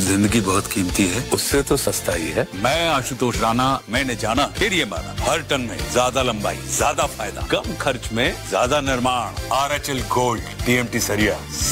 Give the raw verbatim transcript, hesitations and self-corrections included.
जिंदगी बहुत कीमती है, उससे तो सस्ता ही है। मैं आशुतोष राणा, मैंने जाना फिर ये माना, हर टन में ज्यादा लंबाई, ज्यादा फायदा, कम खर्च में ज्यादा निर्माण। R H L gold, TMT सरिया,